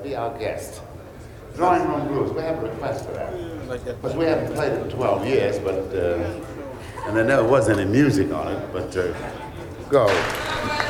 be our guest. Drawing Room Blues, we have a request for that. Because we haven't played it in 12 years, but, and there never was any music on it, but go.